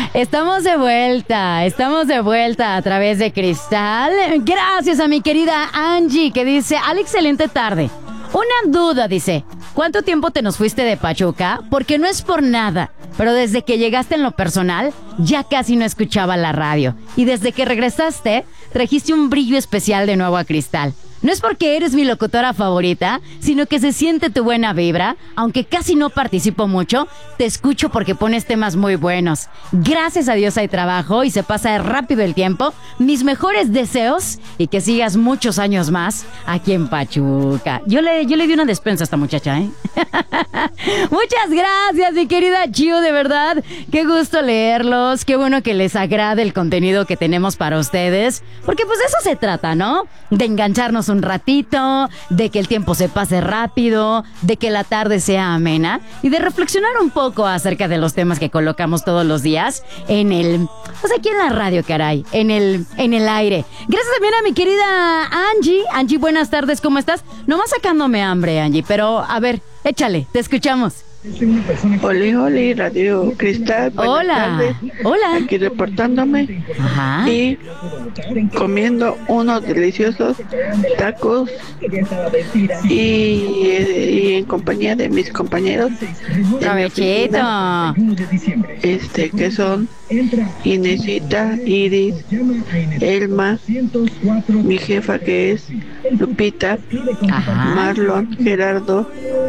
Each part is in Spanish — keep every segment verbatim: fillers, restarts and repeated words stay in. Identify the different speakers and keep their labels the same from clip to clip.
Speaker 1: Estamos de vuelta, estamos de vuelta a través de Cristal. Gracias a mi querida Angie que dice, al excelente tarde. Una duda, dice, ¿cuánto tiempo te nos fuiste de Pachuca? Porque no es por nada, pero desde que llegaste en lo personal, ya casi no escuchaba la radio. Y desde que regresaste, trajiste un brillo especial de nuevo a Cristal. No es porque eres mi locutora favorita, sino que se siente tu buena vibra. Aunque casi no participo mucho, te escucho porque pones temas muy buenos. Gracias a Dios hay trabajo y se pasa rápido el tiempo. Mis mejores deseos y que sigas muchos años más aquí en Pachuca. Yo le, yo le di una despensa a esta muchacha, ¿eh? Muchas gracias, mi querida Chiu, de verdad. Qué gusto leerlos. Qué bueno que les agrade el contenido que tenemos para ustedes. Porque pues de eso se trata, ¿no? De engancharnos un ratito, de que el tiempo se pase rápido, de que la tarde sea amena y de reflexionar un poco acerca de los temas que colocamos todos los días en el, pues aquí en la radio, caray, en el, en el aire. Gracias también a mi querida Angie. Angie, buenas tardes, ¿cómo estás? Nomás sacándome hambre, Angie, pero a ver, échale, te escuchamos.
Speaker 2: Oli, oli, Radio Cristal.
Speaker 1: Hola,
Speaker 2: tardes.
Speaker 1: hola.
Speaker 2: Aquí reportándome.
Speaker 1: Ajá.
Speaker 2: Y comiendo unos deliciosos tacos y, y en compañía de mis compañeros.
Speaker 1: Provechito.
Speaker 2: Este, que son Inesita, Iris, Elma, mi jefa que es Lupita,
Speaker 1: Ajá.
Speaker 2: Marlon, Gerardo.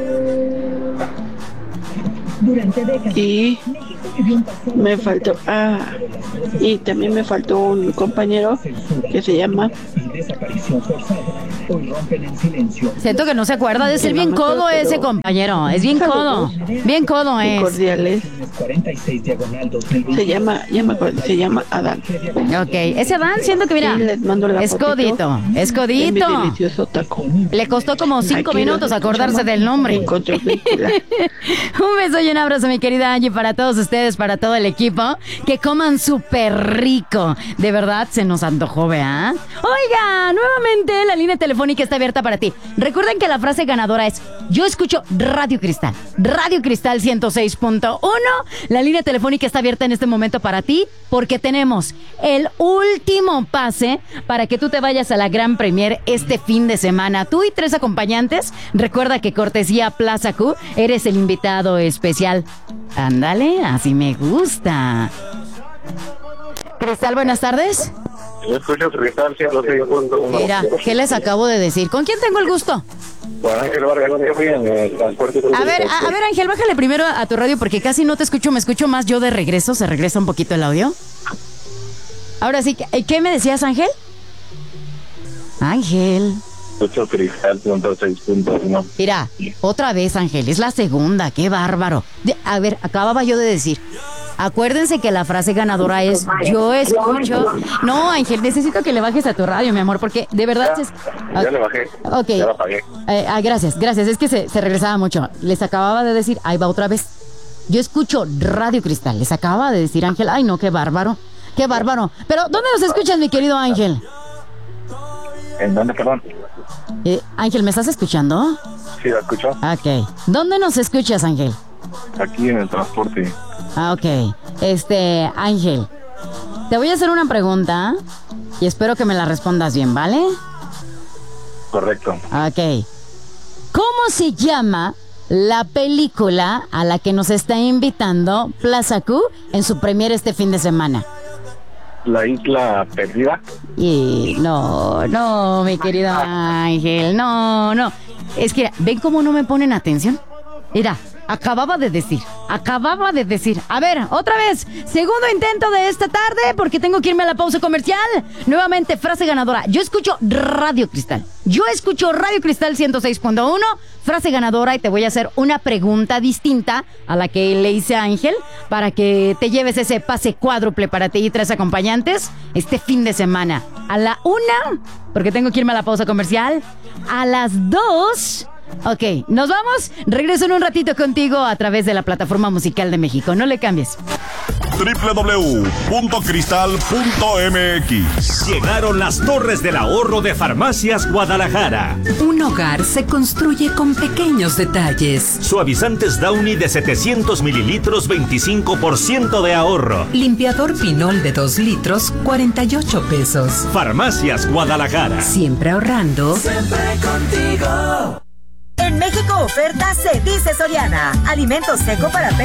Speaker 2: Y me faltó, ah, y también me faltó un compañero que se llama.
Speaker 1: Siento que no se acuerda de ser bien codo ese compañero. Es bien codo. Bien codo es.
Speaker 2: Cordiales. Se llama, ya me acuerdo, se llama Adán.
Speaker 1: Ok, ese Adán siento que mira, es codito, es codito.
Speaker 2: Delicioso taco.
Speaker 1: Le costó como cinco
Speaker 2: Aquí
Speaker 1: minutos
Speaker 2: lo
Speaker 1: acordarse del nombre.
Speaker 2: encontré película.
Speaker 1: Un beso y un abrazo, mi querida Angie, para todos ustedes, para todo el equipo. Que coman súper rico. De verdad, se nos antojó, ¿vea? Oiga, nuevamente la línea telefónica está abierta para ti. Recuerden que la frase ganadora es: yo escucho Radio Cristal. Radio Cristal ciento seis punto uno. La línea telefónica está abierta en este momento para ti, porque tenemos el último pase para que tú te vayas a la Gran Premier este fin de semana. Tú y tres acompañantes. Recuerda que cortesía Plaza Q, eres el invitado especial. Ándale, así me gusta. Cristal, buenas tardes.
Speaker 3: Yo escucho Cristal ciento seis punto uno.
Speaker 1: Mira, ¿qué les acabo de decir? ¿Con quién tengo el gusto?
Speaker 3: Bueno, Ángel Vargas, yo fui en el transporte.
Speaker 1: A ver, a, a ver, Ángel, bájale primero a tu radio porque casi no te escucho, me escucho más yo de regreso. ¿Se regresa un poquito el audio? Ahora sí, ¿qué me decías, Ángel? Ángel.
Speaker 3: Escucho Cristal ciento seis punto uno.
Speaker 1: Mira, otra vez, Ángel, es la segunda, qué bárbaro. De- a ver, acababa yo de decir. Acuérdense que la frase ganadora es: yo escucho. No, Ángel, necesito que le bajes a tu radio, mi amor, porque de verdad es...
Speaker 3: Ya le bajé.
Speaker 1: Ok.
Speaker 3: Ya la apagué.
Speaker 1: Eh, ah, gracias, gracias. Es que se, se regresaba mucho. Les acababa de decir, ahí va otra vez. Yo escucho Radio Cristal. Les acababa de decir, Ángel. Ay, no, qué bárbaro. Qué bárbaro. Pero, ¿dónde nos escuchas, mi querido Ángel?
Speaker 3: ¿En dónde, perdón?
Speaker 1: Eh, Ángel, ¿me estás escuchando?
Speaker 3: Sí, la escucho.
Speaker 1: Ok. ¿Dónde nos escuchas, Ángel?
Speaker 3: Aquí en el transporte.
Speaker 1: Ah, ok. Este, Ángel, te voy a hacer una pregunta y espero que me la respondas bien, ¿vale?
Speaker 3: Correcto.
Speaker 1: Ok. ¿Cómo se llama la película a la que nos está invitando Plaza Q en su premier este fin de semana?
Speaker 3: La isla perdida.
Speaker 1: Y no, no, mi querido Ángel, no, no. Es que, ¿ven cómo no me ponen atención? Mira, acababa de decir, acababa de decir. A ver, otra vez, segundo intento de esta tarde porque tengo que irme a la pausa comercial. Nuevamente, frase ganadora. Yo escucho Radio Cristal. Yo escucho Radio Cristal ciento seis punto uno. Frase ganadora y te voy a hacer una pregunta distinta a la que le hice a Ángel para que te lleves ese pase cuádruple para ti y tres acompañantes este fin de semana. A la una, porque tengo que irme a la pausa comercial. A las dos... Ok, nos vamos. Regreso en un ratito contigo a través de la Plataforma Musical de México. No le cambies.
Speaker 4: doble u doble u doble u punto cristal punto m x.
Speaker 5: Llegaron las torres del ahorro de Farmacias Guadalajara.
Speaker 6: Un hogar se construye con pequeños detalles.
Speaker 5: Suavizantes Downy de setecientos mililitros, veinticinco por ciento de ahorro.
Speaker 6: Limpiador Pinol de dos litros, cuarenta y ocho pesos.
Speaker 5: Farmacias Guadalajara.
Speaker 6: Siempre ahorrando.
Speaker 7: Siempre contigo. En México oferta se dice Soriana. Alimento seco para